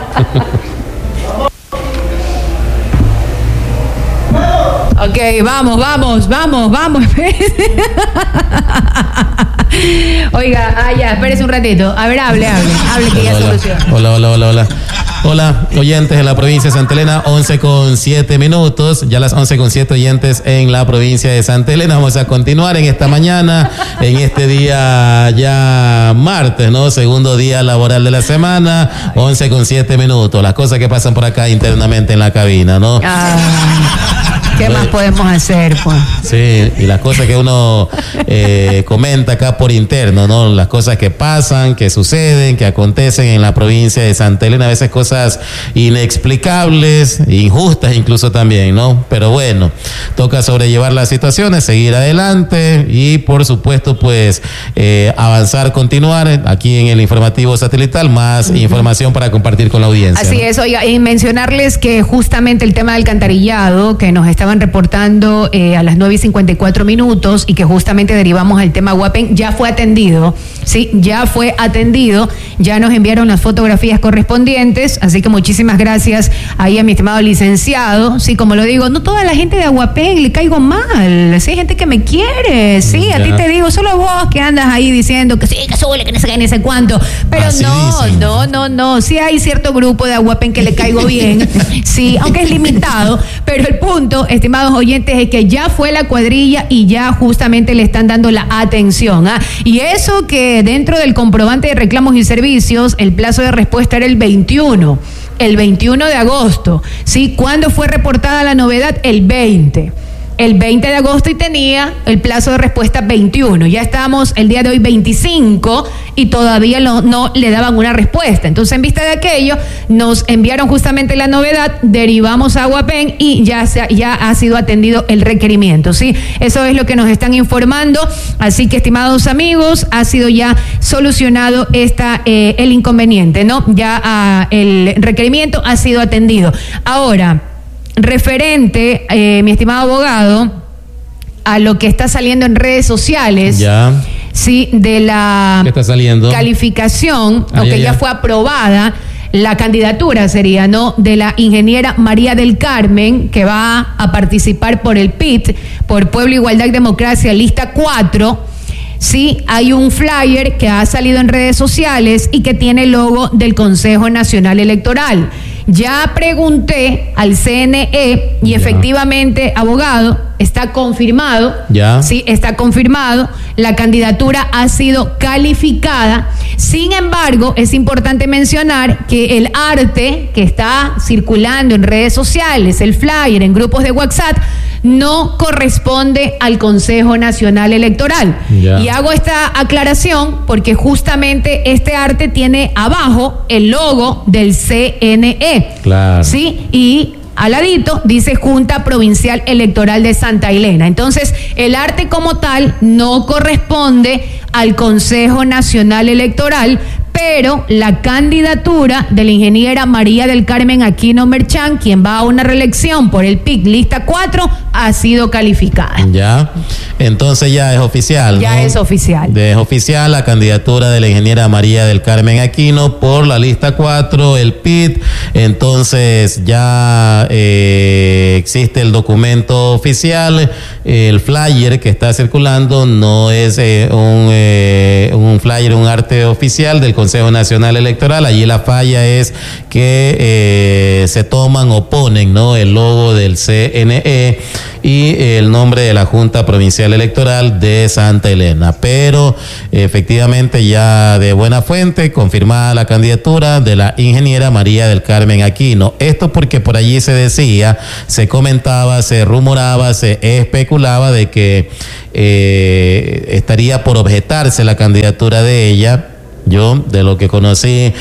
Ok, vamos. Oiga, ya, espérese un ratito. A ver, hable que ya soluciona. Hola, oyentes en la provincia de Santa Elena, 11:07. Ya las 11:07 oyentes en la provincia de Santa Elena. Vamos a continuar en esta mañana, en este día ya martes, ¿no? Segundo día laboral de la semana, 11:07. Las cosas que pasan por acá internamente en la cabina, ¿no? ¿Qué más podemos hacer, pues? Sí, y las cosas que uno comenta acá por interno, ¿no? Las cosas que pasan, que suceden, que acontecen en la provincia de Santa Elena, a veces cosas inexplicables, injustas incluso también, ¿no? Pero bueno, toca sobrellevar las situaciones, seguir adelante y por supuesto, pues, avanzar, continuar aquí en el informativo satelital, más información para compartir con la audiencia. Así es, oiga, y mencionarles que justamente el tema del alcantarillado que nos estaban reportando a las 9:54 y que justamente derivamos al tema Guapén, ya fue atendido, sí, ya nos enviaron las fotografías correspondientes, así que muchísimas gracias ahí a mi estimado licenciado, sí, como lo digo, no toda la gente de Aguapén le caigo mal, sí, hay gente que me quiere, sí, a ti te digo, solo vos que andas ahí diciendo que sí, que suele, que no sé qué, ni sé cuánto, pero no, sí hay cierto grupo de Aguapén que le caigo bien, sí, aunque es limitado, pero el punto, estimados oyentes, es que ya fue la cuadrilla y ya justamente le están dando la atención, y eso que dentro del comprobante de reclamos y servicios el plazo de respuesta era el 21 de agosto, ¿sí? ¿Cuándo fue reportada la novedad? El 20 de agosto y tenía el plazo de respuesta 21. Ya estamos el día de hoy 25 y todavía no le daban una respuesta. Entonces, en vista de aquello, nos enviaron justamente la novedad, derivamos a Aguapén y ya ha sido atendido el requerimiento, ¿sí? Eso es lo que nos están informando. Así que, estimados amigos, ha sido ya solucionado el inconveniente, ¿no? Ya el requerimiento ha sido atendido. Ahora, referente, mi estimado abogado, a lo que está saliendo en redes sociales, sí, de la ¿qué está saliendo? Calificación, ya fue aprobada la candidatura, sería, ¿no?, de la ingeniera María del Carmen, que va a participar por el PIT, por Pueblo, Igualdad y Democracia, lista 4. Sí, hay un flyer que ha salido en redes sociales y que tiene el logo del Consejo Nacional Electoral. Ya pregunté al CNE y efectivamente, abogado, está confirmado. Sí, está confirmado. La candidatura ha sido calificada. Sin embargo, es importante mencionar que el arte que está circulando en redes sociales, el flyer en grupos de WhatsApp, no corresponde al Consejo Nacional Electoral. Y hago esta aclaración porque justamente este arte tiene abajo el logo del CNE. Claro. Sí, y al ladito dice Junta Provincial Electoral de Santa Elena. Entonces, el arte como tal no corresponde al Consejo Nacional Electoral, pero la candidatura de la ingeniera María del Carmen Aquino Merchán, quien va a una reelección por el PIC lista 4, ha sido calificada. Ya, entonces ya es oficial, ya, ¿no? Es oficial. Es oficial la candidatura de la ingeniera María del Carmen Aquino por la lista 4, el PIT. Entonces ya existe el documento oficial. El flyer que está circulando no es un flyer, un arte oficial del Consejo Nacional Electoral. Allí la falla es que se toman o ponen, ¿no?, el logo del CNE y el nombre de la Junta Provincial Electoral de Santa Elena. Pero efectivamente ya de buena fuente confirmada la candidatura de la ingeniera María del Carmen Aquino. Esto porque por allí se decía, se comentaba, se rumoraba, se especulaba de que estaría por objetarse la candidatura de ella. Yo, de lo que conocí,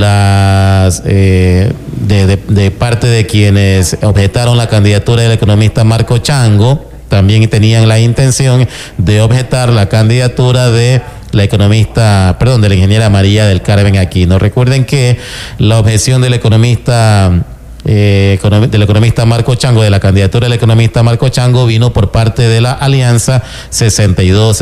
de parte de quienes objetaron la candidatura del economista Marco Chango, también tenían la intención de objetar la candidatura de la ingeniera María del Carmen Aquino. Recuerden que la objeción del economista Marco Chango, de la candidatura del economista Marco Chango, vino por parte de la Alianza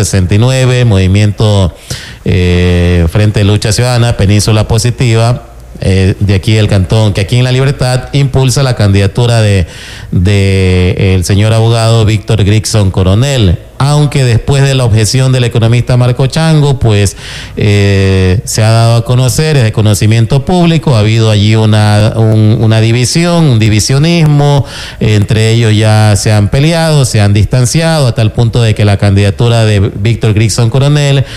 62-69, Movimiento Frente de Lucha Ciudadana, Península Positiva, de aquí del cantón, que aquí en La Libertad impulsa la candidatura de el señor abogado Víctor Grixon Coronel. Aunque después de la objeción del economista Marco Chango, pues se ha dado a conocer, es de conocimiento público, ha habido allí una división, un divisionismo, entre ellos ya se han peleado, se han distanciado, a tal punto de que la candidatura de Víctor Grixon Coronel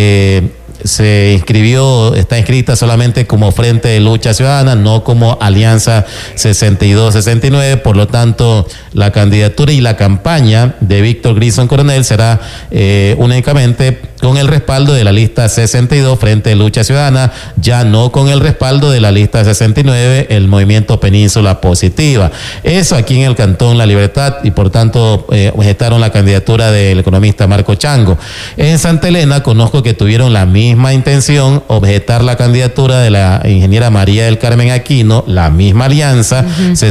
está inscrita solamente como Frente de Lucha Ciudadana, no como Alianza 62-69, por lo tanto la candidatura y la campaña de Víctor Grixon Coronel será únicamente con el respaldo de la lista 62 Frente de Lucha Ciudadana, ya no con el respaldo de la lista 69, el Movimiento Península Positiva. Eso aquí en el Cantón La Libertad, y por tanto objetaron la candidatura del economista Marco Chango. En Santa Elena conozco que tuvieron la misma intención, objetar la candidatura de la ingeniera María del Carmen Aquino, la misma alianza,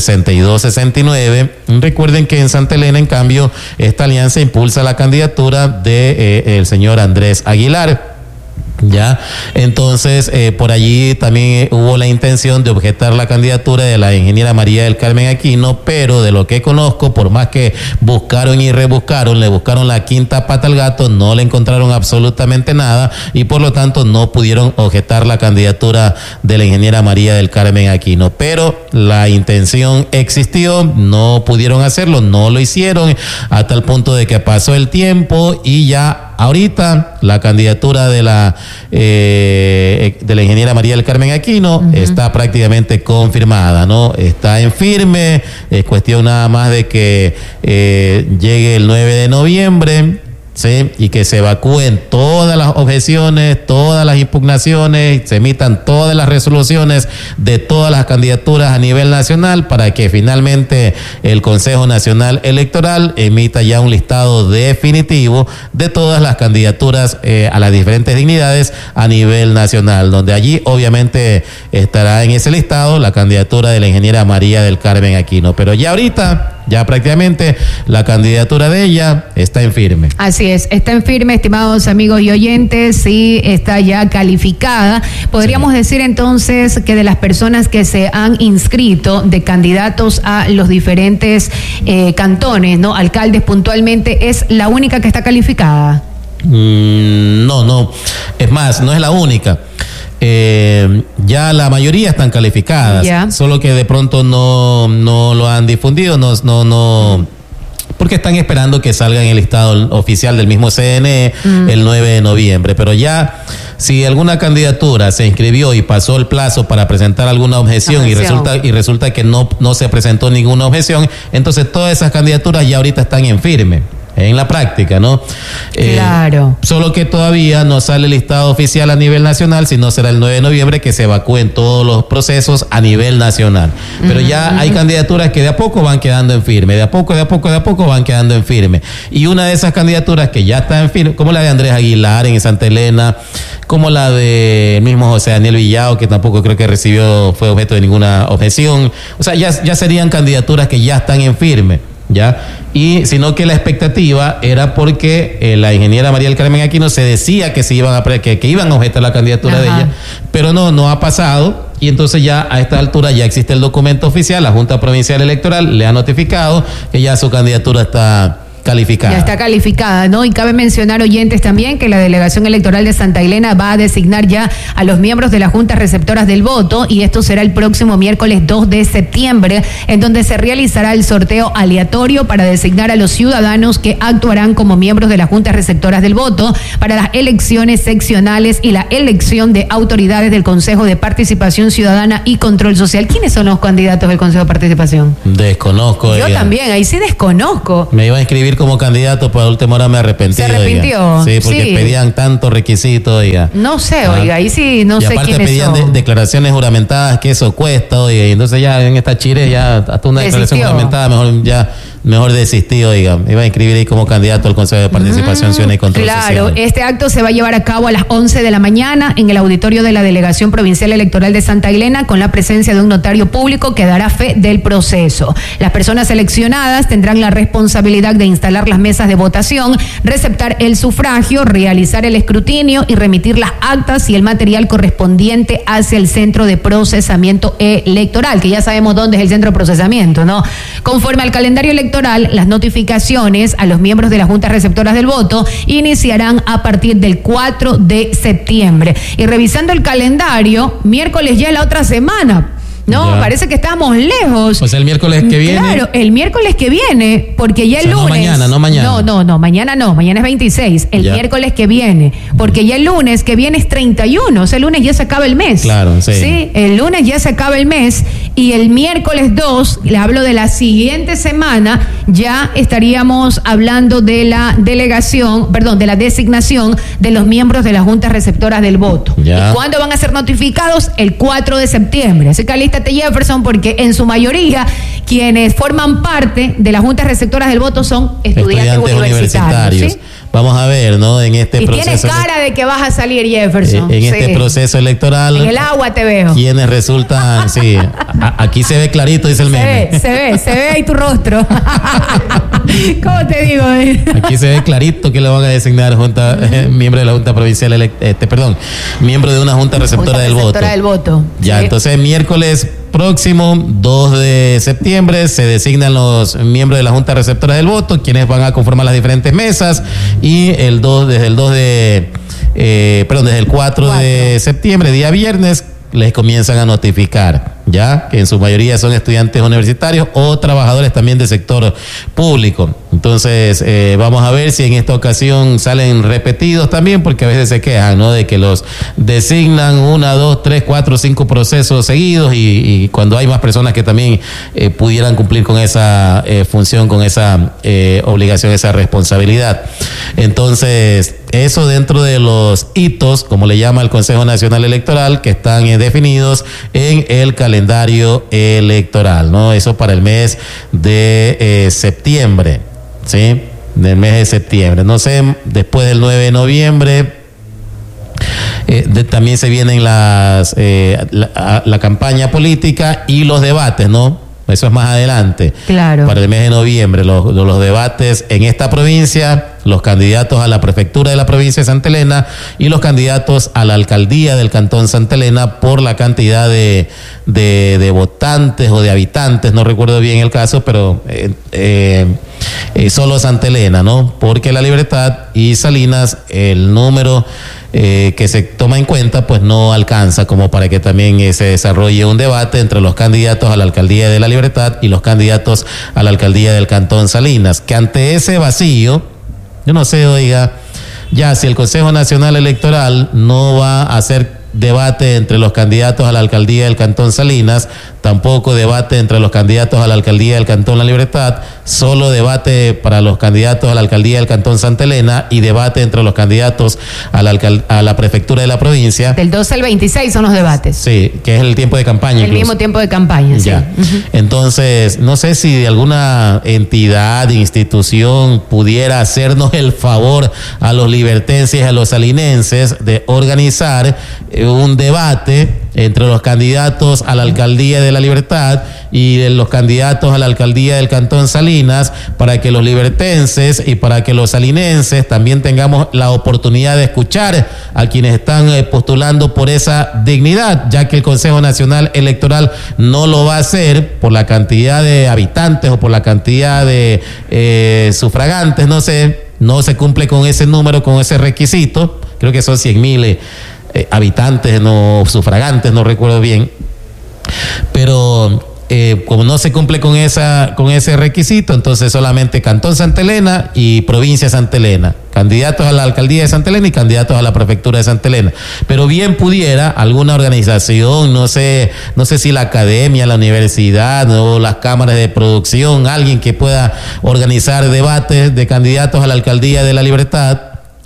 62-69. Recuerden que en Santa Elena, en cambio, esta alianza impulsa la candidatura de el señor Andrés Aguilar. Ya, entonces por allí también hubo la intención de objetar la candidatura de la ingeniera María del Carmen Aquino, pero de lo que conozco, por más que buscaron y rebuscaron, le buscaron la quinta pata al gato, no le encontraron absolutamente nada y por lo tanto no pudieron objetar la candidatura de la ingeniera María del Carmen Aquino. Pero la intención existió, no pudieron hacerlo, no lo hicieron, a tal punto de que pasó el tiempo y ya ahorita la candidatura de la ingeniera María del Carmen Aquino está prácticamente confirmada, ¿no? Está en firme, es cuestión nada más de que llegue el 9 de noviembre. Sí, y que se evacúen todas las objeciones, todas las impugnaciones, se emitan todas las resoluciones de todas las candidaturas a nivel nacional para que finalmente el Consejo Nacional Electoral emita ya un listado definitivo de todas las candidaturas a las diferentes dignidades a nivel nacional, donde allí obviamente estará en ese listado la candidatura de la ingeniera María del Carmen Aquino, pero ya ahorita, ya prácticamente la candidatura de ella está en firme. Así es, está en firme, estimados amigos y oyentes, sí, está ya calificada. Podríamos decir entonces que de las personas que se han inscrito de candidatos a los diferentes cantones, ¿no? Alcaldes puntualmente, ¿es la única que está calificada? No, es más, no es la única. Ya la mayoría están calificadas, solo que de pronto no lo han difundido, no, porque están esperando que salga en el listado oficial del mismo CNE el 9 de noviembre, pero ya si alguna candidatura se inscribió y pasó el plazo para presentar alguna objeción y resulta que no se presentó ninguna objeción, entonces todas esas candidaturas ya ahorita están en firme. En la práctica, ¿no? Claro. Solo que todavía no sale el listado oficial a nivel nacional, sino será el 9 de noviembre que se evacúen todos los procesos a nivel nacional. Pero ya hay candidaturas que de a poco van quedando en firme, de a poco van quedando en firme. Y una de esas candidaturas que ya está en firme, como la de Andrés Aguilar en Santa Elena, como la de mismo José Daniel Villao, que tampoco creo que fue objeto de ninguna objeción. O sea, ya serían candidaturas que ya están en firme. ¿Ya? Y sino que la expectativa era porque la ingeniera María del Carmen Aquino se decía que iban a objetar la candidatura de ella, pero no ha pasado, y entonces ya a esta altura ya existe el documento oficial, la Junta Provincial Electoral le ha notificado que ya su candidatura está calificada. Ya está calificada, ¿no? Y cabe mencionar, oyentes, también que la Delegación Electoral de Santa Elena va a designar ya a los miembros de las juntas receptoras del voto, y esto será el próximo miércoles 2 de septiembre, en donde se realizará el sorteo aleatorio para designar a los ciudadanos que actuarán como miembros de las juntas receptoras del voto para las elecciones seccionales y la elección de autoridades del Consejo de Participación Ciudadana y Control Social. ¿Quiénes son los candidatos del Consejo de Participación? Desconozco. Yo también, ahí sí desconozco. Me iba a inscribir como candidato, pero a última hora me arrepentí. ¿Se arrepintió? Sí, porque pedían tantos requisitos, oiga. No sé, oiga, ahí sí no sé quiénes son. Y aparte pedían declaraciones juramentadas, que eso cuesta, oiga, y entonces ya en esta chile ya hasta una declaración juramentada, mejor ya mejor desistí, oiga, me iba a inscribir ahí como candidato al Consejo de Participación Ciudadana y Control Claro, Social. este acto se va a llevar a cabo a las 11 de la mañana en el auditorio de la Delegación Provincial Electoral de Santa Elena, con la presencia de un notario público que dará fe del proceso. Las personas seleccionadas tendrán la responsabilidad de instalar las mesas de votación, receptar el sufragio, realizar el escrutinio y remitir las actas y el material correspondiente hacia el centro de procesamiento electoral, que ya sabemos dónde es el centro de procesamiento, ¿no? Conforme al calendario electoral, las notificaciones a los miembros de las juntas receptoras del voto iniciarán a partir del 4 de septiembre. Y revisando el calendario, miércoles ya la otra semana. No, ya. Parece que estamos lejos. O sea, el miércoles que viene. Claro, el miércoles que viene, porque ya el lunes. No mañana. Mañana no, mañana es 26. El miércoles que viene, porque ya el lunes que viene es 31. O sea, el lunes ya se acaba el mes. Claro, sí. Sí, el lunes ya se acaba el mes y el miércoles 2, le hablo de la siguiente semana, ya estaríamos hablando de la de la designación de los miembros de las juntas receptoras del voto. Ya. ¿Y cuándo van a ser notificados? El 4 de septiembre. Así que alístate, Jefferson, porque en su mayoría quienes forman parte de las juntas receptoras del voto son estudiantes universitarios. ¿Sí? Vamos a ver, ¿no? En este y proceso. Tienes cara de que vas a salir, Jefferson. En este proceso electoral. En el agua te veo. Quienes resultan, sí. Aquí se ve clarito, dice el meme. Se ve ahí tu rostro. ¿Cómo te digo? Aquí se ve clarito que le van a designar miembro de la Junta Provincial, miembro de una Junta Receptora del Voto. Ya, sí. Entonces miércoles próximo, 2 de septiembre, se designan los miembros de la Junta Receptora del Voto, quienes van a conformar las diferentes mesas, y desde el 4 de septiembre, día viernes, les comienzan a notificar, ya, que en su mayoría son estudiantes universitarios o trabajadores también del sector público. Entonces, vamos a ver si en esta ocasión salen repetidos también, porque a veces se quejan, ¿no? De que los designan 1, 2, 3, 4, 5 procesos seguidos y cuando hay más personas que también pudieran cumplir con esa función, con esa obligación, esa responsabilidad. Entonces, eso dentro de los hitos, como le llama el Consejo Nacional Electoral, que están definidos en el calendario electoral, ¿no? Eso para el mes de septiembre, ¿sí? Del mes de septiembre. No sé, después del 9 de noviembre también se vienen la campaña política y los debates, ¿no? Eso es más adelante. Claro. Para el mes de noviembre, los debates en esta provincia, los candidatos a la prefectura de la provincia de Santa Elena y los candidatos a la alcaldía del cantón Santa Elena por la cantidad de votantes o de habitantes, no recuerdo bien el caso, pero solo Santa Elena, ¿no? Porque La Libertad y Salinas, el número que se toma en cuenta, pues no alcanza como para que también se desarrolle un debate entre los candidatos a la alcaldía de La Libertad y los candidatos a la alcaldía del cantón Salinas, que ante ese vacío, yo no sé, oiga, ya si el Consejo Nacional Electoral no va a hacer debate entre los candidatos a la alcaldía del cantón Salinas, tampoco debate entre los candidatos a la alcaldía del cantón La Libertad, solo debate para los candidatos a la alcaldía del cantón Santa Elena y debate entre los candidatos a la prefectura de la provincia. Del 12 al 26 son los debates. Sí, que es el tiempo de campaña. El mismo tiempo de campaña, sí. Ya. Entonces, no sé si alguna entidad, institución pudiera hacernos el favor a los libertenses y a los salinenses de organizar un debate entre los candidatos a la alcaldía de La Libertad y de los candidatos a la alcaldía del cantón Salinas, para que los libertenses y para que los salinenses también tengamos la oportunidad de escuchar a quienes están postulando por esa dignidad, ya que el Consejo Nacional Electoral no lo va a hacer por la cantidad de habitantes o por la cantidad de sufragantes, no sé, no se cumple con ese número, con ese requisito, creo que son 100,000 habitantes, no sufragantes, no recuerdo bien, pero como no se cumple con ese requisito, entonces solamente Cantón Santa Elena y Provincia de Santa Elena, candidatos a la alcaldía de Santa Elena y candidatos a la prefectura de Santa Elena. Pero bien pudiera alguna organización, no sé si la academia, la universidad o las cámaras de producción, alguien que pueda organizar debates de candidatos a la alcaldía de La Libertad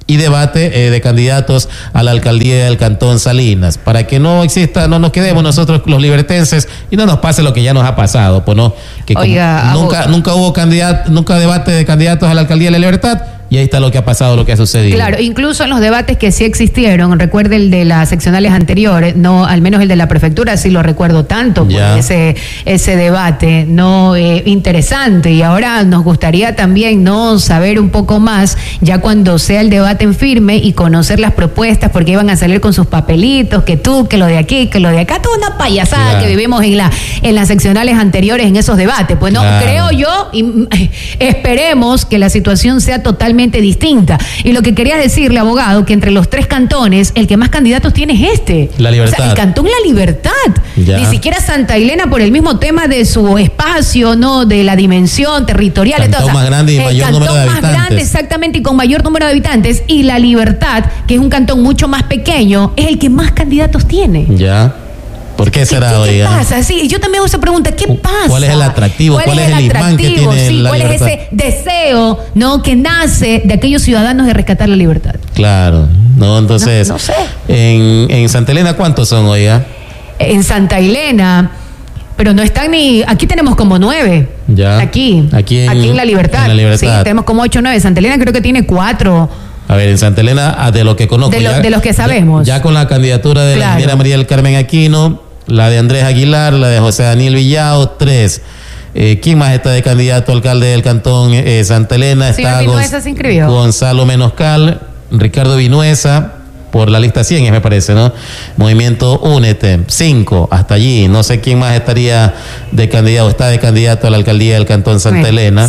y debate de candidatos a la alcaldía del Cantón Salinas, para que no exista, no nos quedemos nosotros los libertenses y no nos pase lo que ya nos ha pasado, pues no, que Oiga, nunca hubo nunca debate de candidatos a la alcaldía de La Libertad. Y ahí está lo que ha pasado, lo que ha sucedido. Claro, incluso en los debates que sí existieron, recuerde el de las seccionales anteriores, no, al menos el de la prefectura sí lo recuerdo tanto, pues ese debate, no, interesante. Y ahora nos gustaría también, no, saber un poco más, ya cuando sea el debate en firme y conocer las propuestas, porque iban a salir con sus papelitos, que tú, que lo de aquí, que lo de acá, toda una payasada que vivimos en las seccionales anteriores en esos debates. Pues no, creo yo, y esperemos que la situación sea totalmente distinta. Y lo que quería decirle, abogado, que entre los 3 cantones, el que más candidatos tiene es este. La Libertad. O sea, el Cantón La Libertad. Ya. Ni siquiera Santa Elena, por el mismo tema de su espacio, ¿no? De la dimensión territorial. Cantón todo. O sea, más grande y mayor número de habitantes. Más grande, exactamente, y con mayor número de habitantes. Y La Libertad, que es un cantón mucho más pequeño, es el que más candidatos tiene. Ya. ¿Por qué será, ¿Qué oiga? pasa? Sí, yo también hago esa pregunta. ¿Qué pasa? ¿Cuál es el atractivo? ¿Cuál es el imán que tiene la ¿cuál Libertad? es ese deseo, no, que nace de aquellos ciudadanos de rescatar la libertad? Claro. No, entonces, no sé. En Santa Elena, ¿cuántos son, oiga? En Santa Elena, pero no están ni... Aquí tenemos como 9. Ya. Aquí en La Libertad. En La Libertad. Sí, tenemos como 8 o 9. Santa Elena creo que tiene 4. A ver, en Santa Elena, de lo que conozco. De los que sabemos. Ya con la candidatura de la ingeniera María del Carmen Aquino, la de Andrés Aguilar, la de José Daniel Villao, 3. ¿Quién más está de candidato a alcalde del Cantón Santa Elena? Está Vinuesa se inscribió. Gonzalo Menoscal, Ricardo Vinuesa, por la lista 100, me parece, ¿no? Movimiento Únete, 5, hasta allí. No sé quién más estaría de candidato, está de candidato a la alcaldía del Cantón Santa Elena.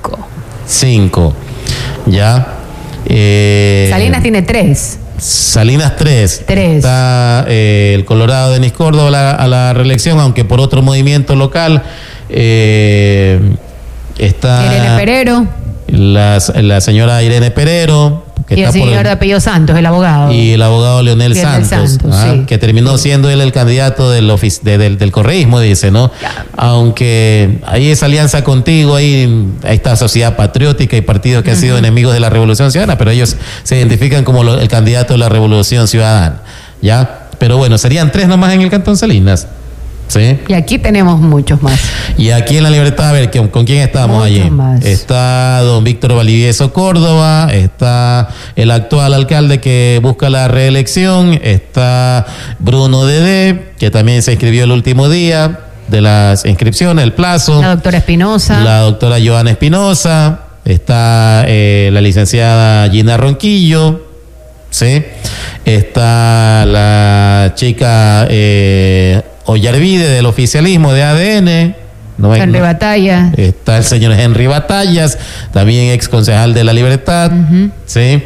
5. Ya. Salinas tiene 3. Salinas 3. Está el Colorado Denis Córdoba a la reelección, aunque por otro movimiento local. Está Irene Perero. La señora Irene Perero. Que y está el señor de apellido Santos, el abogado. Y el abogado Leonel Santos, sí. que terminó siendo él el candidato del correísmo, dice, ¿no? Ya. Aunque hay esa alianza contigo, ahí está Sociedad Patriótica y partidos que han sido enemigos de la Revolución Ciudadana, pero ellos se identifican como el candidato de la Revolución Ciudadana, ¿ya? Pero bueno, serían 3 nomás en el Cantón Salinas. ¿Sí? Y aquí tenemos muchos más. Y aquí en La Libertad, a ver, ¿con quién estamos allí? Más. Está don Víctor Valdivieso Córdoba, está el actual alcalde que busca la reelección, está Bruno Dedé, que también se inscribió el último día de las inscripciones, el plazo. La doctora Espinosa. La doctora Joana Espinosa, está la licenciada Gina Ronquillo, ¿sí? Está la chica... Ollarvide del oficialismo de ADN. Henry Batallas. Está el señor Henry Batallas, también ex concejal de La Libertad. ¿Sí?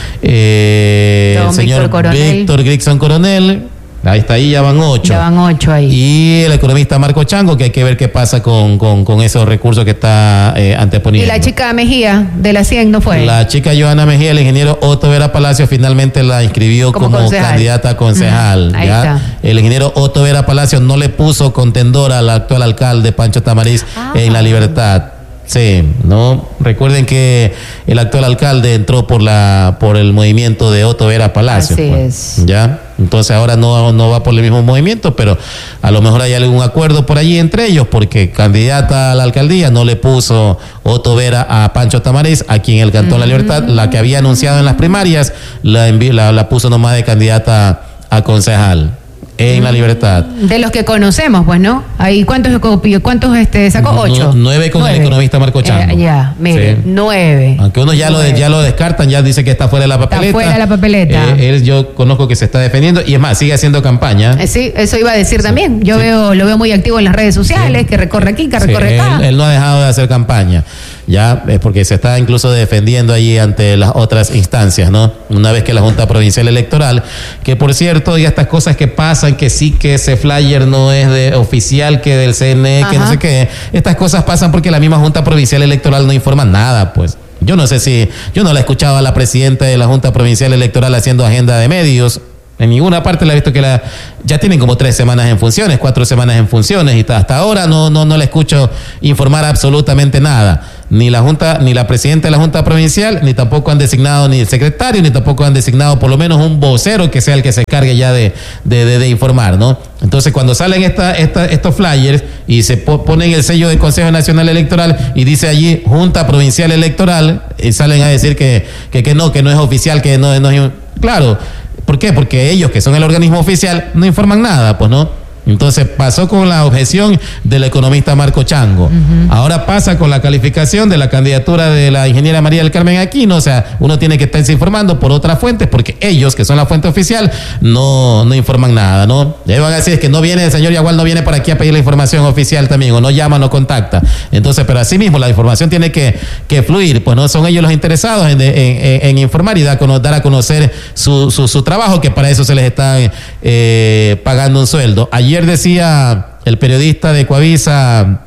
El señor Víctor Grixon Coronel. Ahí está, ahí ya van 8. Ya van 8 ahí. Y el economista Marco Chango, que hay que ver qué pasa con esos recursos que está anteponiendo. ¿Y la chica Mejía de la 100 no fue? La chica Joana Mejía, el ingeniero Otto Vera Palacio, finalmente la inscribió como candidata a concejal. Ahí ¿ya? está. El ingeniero Otto Vera Palacio no le puso contendor al actual alcalde Pancho Tamariz en La Libertad. Sí, ¿no? Recuerden que el actual alcalde entró por el movimiento de Otto Vera Palacio. Así pues, es. ¿ya? Entonces ahora no va por el mismo movimiento, pero a lo mejor hay algún acuerdo por allí entre ellos, porque candidata a la alcaldía no le puso Otto Vera a Pancho Tamariz, aquí en el Cantón La Libertad, la que había anunciado en las primarias, la puso nomás de candidata a concejal. En La Libertad. De los que conocemos, pues, ¿no? Ahí, ¿cuántos sacó? 8. 9 con el economista Marco Chango. Ya, mire, 9. Aunque uno ya lo descartan, ya dice que está fuera de la papeleta. Está fuera de la papeleta. Yo conozco que se está defendiendo y es más, sigue haciendo campaña. Sí, eso iba a decir también. Yo lo veo muy activo en las redes sociales, que recorre aquí, que recorre acá. Él no ha dejado de hacer campaña. Ya, es porque se está incluso defendiendo allí ante las otras instancias, ¿no? Una vez que la Junta Provincial Electoral, que por cierto, y estas cosas que pasan, que sí que ese flyer no es de oficial, que del CNE, que no sé qué, estas cosas pasan porque la misma Junta Provincial Electoral no informa nada, pues. Yo no la he escuchado a la presidenta de la Junta Provincial Electoral haciendo agenda de medios. En ninguna parte la he visto que ya tienen como 3 semanas en funciones, 4 semanas en funciones y hasta ahora no la escucho informar absolutamente nada. ni la presidenta de la Junta Provincial, ni tampoco han designado ni el secretario, ni tampoco han designado por lo menos un vocero que sea el que se cargue ya de informar, ¿no? Entonces, cuando salen estos flyers y se ponen el sello del Consejo Nacional Electoral y dice allí Junta Provincial Electoral, y salen a decir que no es oficial, que no es... Claro, ¿por qué? Porque ellos, que son el organismo oficial, no informan nada, pues, ¿no? Entonces pasó con la objeción del economista Marco Chango. Ahora pasa con la calificación de la candidatura de la ingeniera María del Carmen Aquino. O sea, uno tiene que estarse informando por otras fuentes, porque ellos, que son la fuente oficial, no informan nada, ¿no? Le van a decir que no viene, el señor Yagual no viene por aquí a pedir la información oficial también, o no llama, no contacta. Entonces, pero así mismo la información tiene que fluir, pues no son ellos los interesados en informar y dar a conocer su trabajo, que para eso se les está pagando un sueldo. Ayer decía el periodista de Coavisa,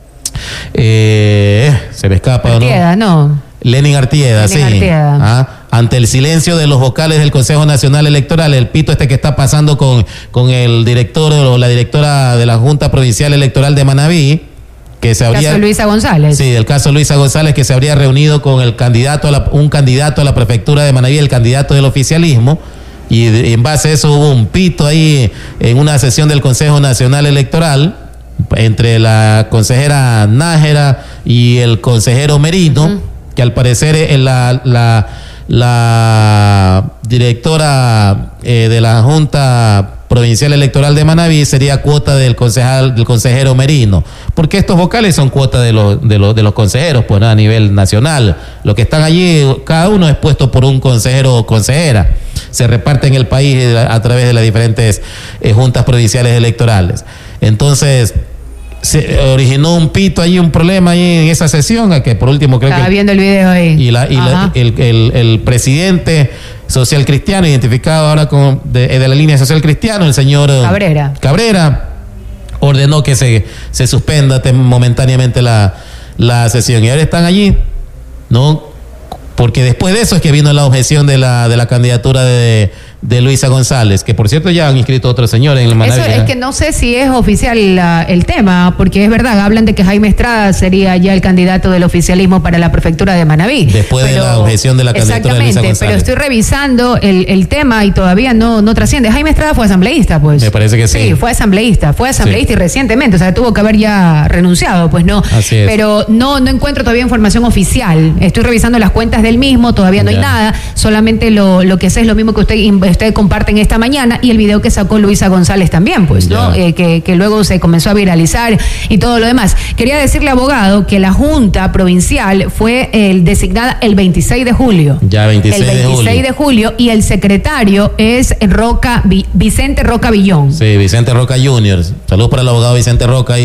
se me escapa, Artieda, ¿no? Lenin Artieda, sí. Artieda. Ante el silencio de los vocales del Consejo Nacional Electoral, el pito que está pasando con el director o la directora de la Junta Provincial Electoral de Manabí, que se habría... El caso de Luisa González. Sí, el caso de Luisa González, que se habría reunido con un candidato a la prefectura de Manabí, el candidato del oficialismo. Y en base a eso hubo un pito ahí en una sesión del Consejo Nacional Electoral entre la consejera Nájera y el consejero Merino, que al parecer la directora de la Junta Provincial Electoral de Manabí sería cuota del consejero Merino, porque estos vocales son cuota de los consejeros, pues, ¿no? A nivel nacional. Los que están allí, cada uno es puesto por un consejero o consejera. Se reparte en el país a través de las diferentes juntas provinciales electorales. Entonces, se originó un pito allí, un problema ahí en esa sesión, a que por último creo Estaba viendo el video ahí. El presidente social cristiano, identificado ahora de la línea social cristiano, el señor Cabrera, ordenó que se suspenda momentáneamente la sesión. Y ahora están allí, ¿no? Porque después de eso es que vino la objeción de la candidatura de Luisa González, que por cierto ya han inscrito otro señor en el Manabí. Eso es que no sé si es oficial el tema, porque es verdad, hablan de que Jaime Estrada sería ya el candidato del oficialismo para la prefectura de Manabí. Después de la objeción de la candidatura de Luisa González. Pero estoy revisando el tema y todavía no trasciende. Jaime Estrada fue asambleísta, pues. Me parece que sí. Sí, fue asambleísta y recientemente, o sea, tuvo que haber ya renunciado, pues no. Así es. Pero no encuentro todavía información oficial. Estoy revisando las cuentas del mismo, todavía no hay nada, solamente lo que sé es lo mismo que usted comparten esta mañana y el video que sacó Luisa González también, pues, ¿no? Que luego se comenzó a viralizar y todo lo demás. Quería decirle, abogado, que la Junta Provincial fue designada el 26 de julio. Ya, 26 de julio y el secretario es Vicente Roca Villón. Sí, Vicente Roca Jr. Saludos para el abogado Vicente Roca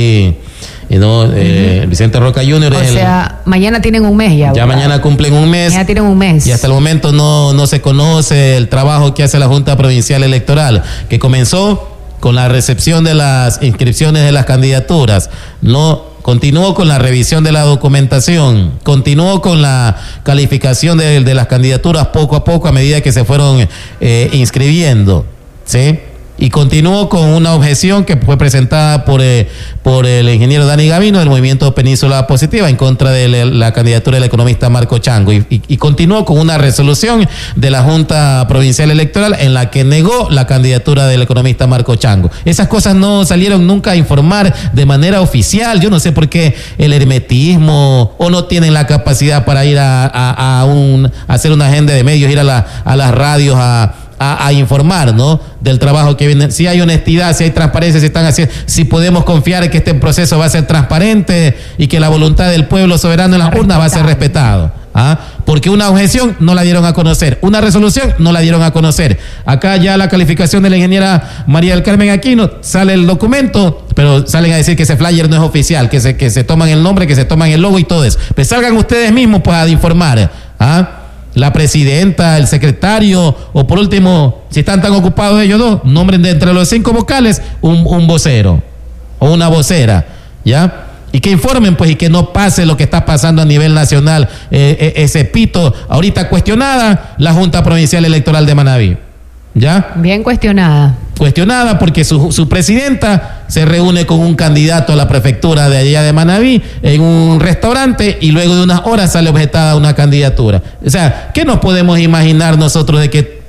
Vicente Roca Jr. O sea, mañana tienen un mes ya. Ya mañana cumplen un mes. Ya tienen un mes. Y hasta el momento no se conoce el trabajo que hace la Junta Provincial Electoral, que comenzó con la recepción de las inscripciones de las candidaturas. Continuó con la revisión de la documentación, continuó con la calificación de las candidaturas poco a poco a medida que se fueron inscribiendo, ¿sí? Y continuó con una objeción que fue presentada por el ingeniero Dani Gavino del Movimiento Península Positiva en contra de la candidatura del economista Marco Chango. Y continuó con una resolución de la Junta Provincial Electoral en la que negó la candidatura del economista Marco Chango. Esas cosas no salieron nunca a informar de manera oficial. Yo no sé por qué el hermetismo, o no tienen la capacidad para ir a hacer una agenda de medios, ir a las radios a informar, ¿no? Del trabajo que viene. Si hay honestidad, si hay transparencia, si podemos confiar en que este proceso va a ser transparente y que la voluntad del pueblo soberano en las urnas va a ser respetado. Porque una objeción no la dieron a conocer, una resolución no la dieron a conocer. Acá ya la calificación de la ingeniera María del Carmen Aquino, sale el documento, pero salen a decir que ese flyer no es oficial, que se toman el nombre, que se toman el logo y todo eso. Pues salgan ustedes mismos pues a informar, la presidenta, el secretario, o por último, si están tan ocupados ellos dos, nombren de entre los 5 vocales un vocero o una vocera, ¿ya? Y que informen, pues, y que no pase lo que está pasando a nivel nacional, ese pito, ahorita cuestionada la Junta Provincial Electoral de Manabí, ¿ya? Bien cuestionada. cuestionada porque su presidenta se reúne con un candidato a la prefectura de allá de Manabí en un restaurante y luego de unas horas sale objetada una candidatura. O sea, ¿qué nos podemos imaginar nosotros de que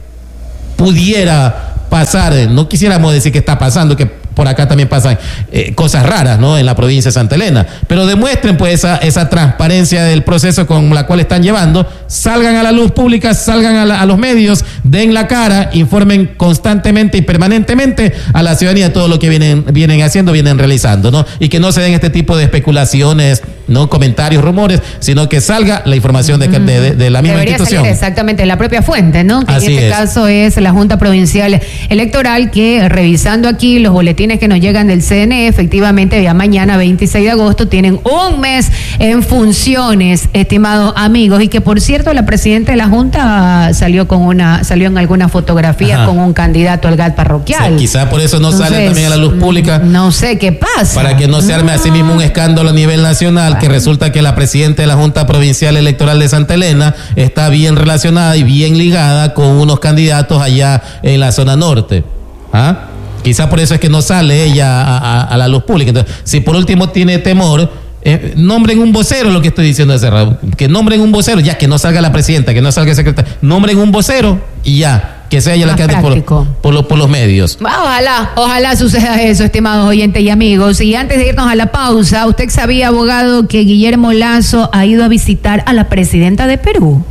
pudiera pasar? No quisiéramos decir que está pasando, que por acá también pasan cosas raras, ¿no? En la provincia de Santa Elena. Pero demuestren pues esa transparencia del proceso con la cual están llevando, salgan a la luz pública, salgan a los medios, den la cara, informen constantemente y permanentemente a la ciudadanía todo lo que vienen haciendo, vienen realizando, ¿no? Y que no se den este tipo de especulaciones, no comentarios, rumores, sino que salga la información de la misma Debería institución. Salir exactamente la propia fuente, ¿no? Que Así en este es. caso es la Junta Provincial Electoral, que revisando aquí los boletines que nos llegan del CNE, efectivamente ya mañana 26 de agosto tienen un mes en funciones, estimados amigos, y que por cierto la presidenta de la Junta salió en algunas fotografías con un candidato al GAT parroquial. Sí, quizá por eso no sale también a la luz pública. No sé qué pasa. Para que no se arme así mismo un escándalo a nivel nacional, que resulta que la presidenta de la Junta Provincial Electoral de Santa Elena está bien relacionada y bien ligada con unos candidatos allá en la zona norte. ¿Ah? Quizá por eso es que no sale ella a la luz pública. Entonces, si por último tiene temor, nombren un vocero, lo que estoy diciendo hace rato, que nombren un vocero, ya que no salga la presidenta, que no salga el secretario, nombren un vocero y ya. Que sea ella la que ande por los medios. Ojalá suceda eso, estimados oyentes y amigos. Y antes de irnos a la pausa, ¿usted sabía, abogado, que Guillermo Lasso ha ido a visitar a la presidenta de Perú?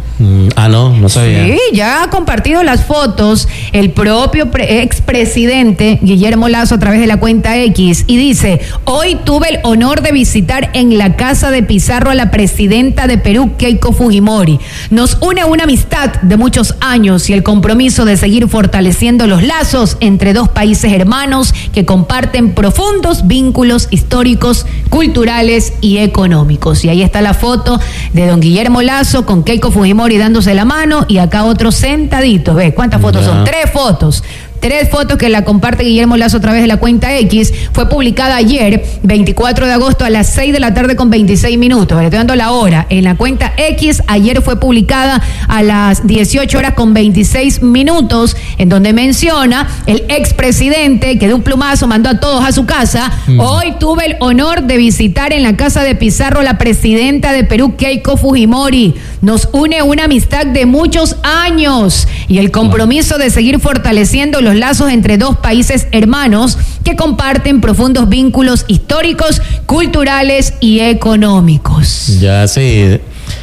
No sabía. Sí, ya ha compartido las fotos el propio expresidente Guillermo Lasso a través de la cuenta X y dice: hoy tuve el honor de visitar en la casa de Pizarro a la presidenta de Perú, Keiko Fujimori. Nos une una amistad de muchos años y el compromiso de seguir fortaleciendo los lazos entre dos países hermanos que comparten profundos vínculos históricos, culturales y económicos. Y ahí está la foto de don Guillermo Lasso con Keiko Fujimori dándose la mano y acá otros sentaditos. ¿Ves cuántas fotos son? 3 fotos. 3 fotos que la comparte Guillermo Lasso a través de la cuenta X. Fue publicada ayer, 24 de agosto, a las 6 de la tarde con 26 minutos. Le estoy dando la hora. En la cuenta X, ayer fue publicada a las 18 horas con 26 minutos, en donde menciona el expresidente que de un plumazo mandó a todos a su casa. Hoy tuve el honor de visitar en la casa de Pizarro la presidenta de Perú, Keiko Fujimori. Nos une una amistad de muchos años y el compromiso de seguir fortaleciendo los lazos entre dos países hermanos que comparten profundos vínculos históricos, culturales y económicos. Ya, sí.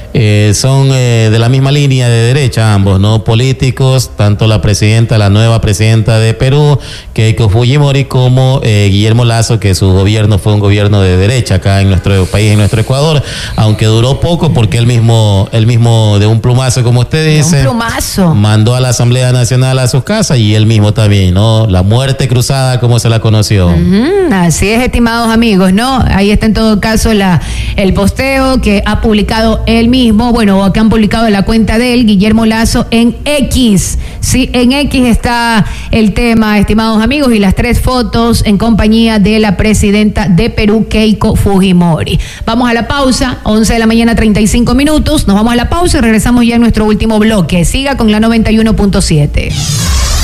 Son de la misma línea de derecha ambos, ¿no? Políticos, tanto la nueva presidenta de Perú, Keiko Fujimori, como Guillermo Lasso, que su gobierno fue un gobierno de derecha acá en nuestro país, en nuestro Ecuador, aunque duró poco porque él mismo de un plumazo, como usted dice, un plumazo, mandó a la Asamblea Nacional a sus casas y él mismo también, ¿no? La muerte cruzada, como se la conoció. Así es, estimados amigos, ¿no? Ahí está en todo caso el posteo que ha publicado él mismo. Bueno, que han publicado en la cuenta de él, Guillermo Lasso, en X. Sí, en X está el tema, estimados amigos, y las 3 fotos en compañía de la presidenta de Perú, Keiko Fujimori. Vamos a la pausa, 11 de la mañana, 35 minutos. Nos vamos a la pausa y regresamos ya a nuestro último bloque. Siga con la 91.7.